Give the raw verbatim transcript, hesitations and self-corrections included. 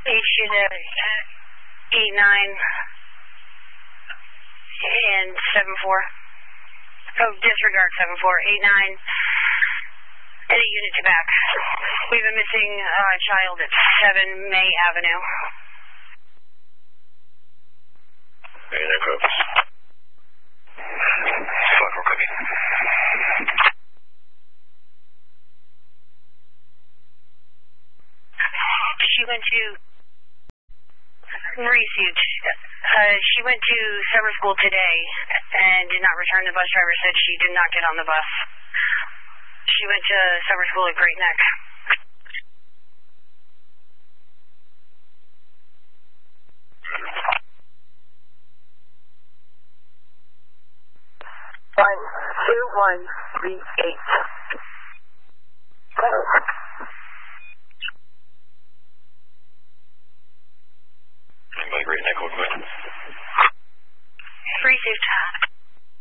H unit eight nine and seven four. Oh, disregard seven four, eight nine, and a unit to back. We have a missing uh, child at seven May Avenue. Hey, there, folks. Fuck, we're cooking. She went to received. Uh, she went to summer school today and did not return. The bus driver said she did not get on the bus. She went to summer school at Great Neck. One two one three eight. Anybody Great Neck, real quick? Received.